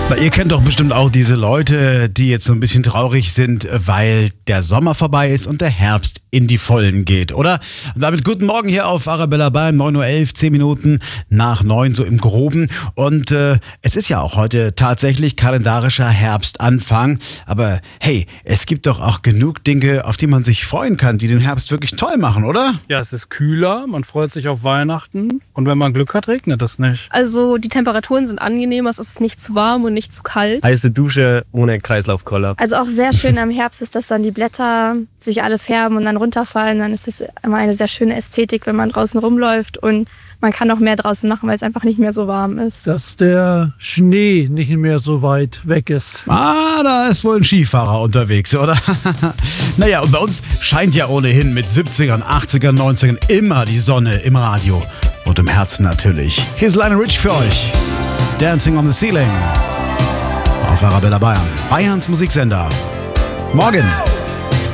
Na, ihr kennt doch bestimmt auch diese Leute, die jetzt so ein bisschen traurig sind, weil der Sommer vorbei ist und der Herbst in die Vollen geht, oder? Und damit guten Morgen hier auf Arabella Bayern, 9:11 Uhr, 10 Minuten nach 9, so im Groben. Und es ist ja auch heute tatsächlich kalendarischer Herbstanfang. Aber hey, es gibt doch auch genug Dinge, auf die man sich freuen kann, die den Herbst wirklich toll machen, oder? Ja, es ist kühler, man freut sich auf Weihnachten und wenn man Glück hat, regnet es nicht. Also die Temperaturen sind angenehmer, es ist nicht zu warm und nicht zu kalt. Heiße Dusche ohne Kreislaufkoller. Also auch sehr schön am Herbst ist, dass dann die Blätter sich alle färben und dann runterfallen. Dann ist es immer eine sehr schöne Ästhetik, wenn man draußen rumläuft und man kann auch mehr draußen machen, weil es einfach nicht mehr so warm ist. Dass der Schnee nicht mehr so weit weg ist. Ah, da ist wohl ein Skifahrer unterwegs, oder? Naja, und bei uns scheint ja ohnehin mit 70ern, 80ern, 90ern immer die Sonne im Radio. Und im Herzen natürlich. Hier ist Lionel Richie für euch. Dancing on the Ceiling. Auf Arabella Bayern. Bayerns Musiksender. Morgen.